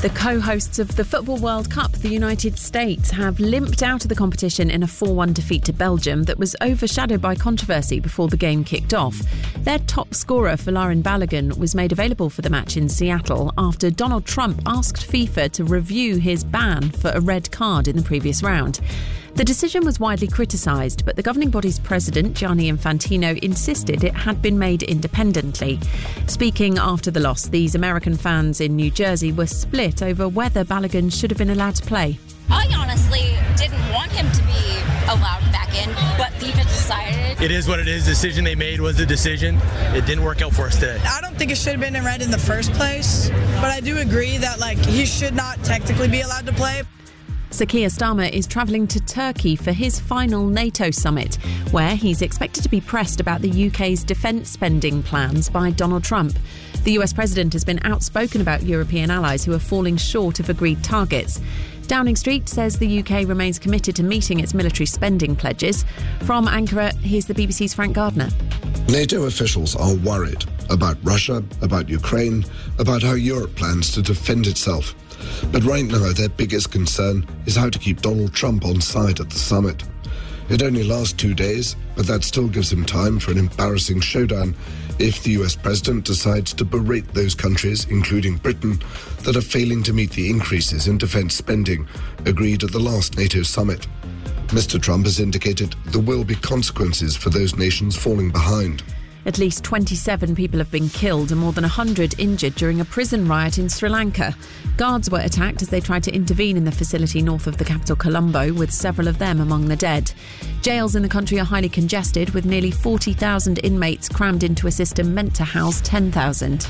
The co-hosts of the Football World Cup, the United States, have limped out of the competition in a 4-1 defeat to Belgium that was overshadowed by controversy before the game kicked off. Their top scorer, Folarin Balogun, was made available for the match in Seattle after Donald Trump asked FIFA to review his ban for a red card in the previous round. The decision was widely criticised, but the governing body's president, Gianni Infantino, insisted it had been made independently. Speaking after the loss, these American fans in New Jersey were split over whether Balogun should have been allowed to play. I honestly didn't want him to be allowed back in, but FIFA decided. It is what it is. The decision they made was the decision. It didn't work out for us today. I don't think it should have been in red in the first place, but I do agree that he should not technically be allowed to play. Sir Keir Starmer is travelling to Turkey for his final NATO summit, where he's expected to be pressed about the UK's defence spending plans by Donald Trump. The US president has been outspoken about European allies who are falling short of agreed targets. Downing Street says the UK remains committed to meeting its military spending pledges. From Ankara, here's the BBC's Frank Gardner. NATO officials are worried about Russia, about Ukraine, about how Europe plans to defend itself. But right now, their biggest concern is how to keep Donald Trump on side at the summit. It only lasts 2 days, but that still gives him time for an embarrassing showdown if the US president decides to berate those countries, including Britain, that are failing to meet the increases in defence spending agreed at the last NATO summit. Mr. Trump has indicated there will be consequences for those nations falling behind. At least 27 people have been killed and more than 100 injured during a prison riot in Sri Lanka. Guards were attacked as they tried to intervene in the facility north of the capital Colombo, with several of them among the dead. Jails in the country are highly congested, with nearly 40,000 inmates crammed into a system meant to house 10,000.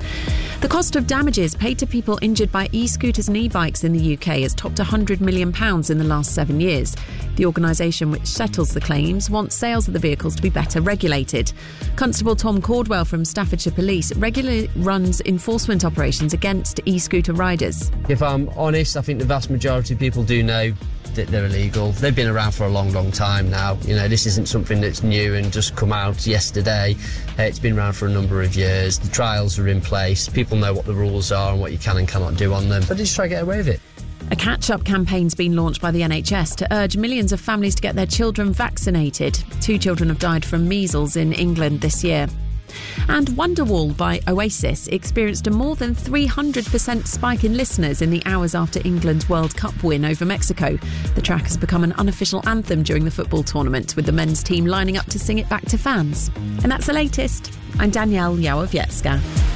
The cost of damages paid to people injured by e-scooters and e-bikes in the UK has topped £100 million in the last 7 years. The organisation which settles the claims wants sales of the vehicles to be better regulated. Constable Tom Caldwell from Staffordshire Police regularly runs enforcement operations against e-scooter riders. If I'm honest, I think the vast majority of people do know that they're illegal. They've been around for a long, long time now. You know, this isn't something that's new and just come out yesterday. It's been around for a number of years. The trials are in place. People know what the rules are and what you can and cannot do on them. But they just try to get away with it. A catch-up campaign's been launched by the NHS to urge millions of families to get their children vaccinated. 2 children have died from measles in England this year. And Wonderwall by Oasis experienced a more than 300% spike in listeners in the hours after England's World Cup win over Mexico. The track has become an unofficial anthem during the football tournament, with the men's team lining up to sing it back to fans. And that's the latest. I'm Danielle Yawowiecka.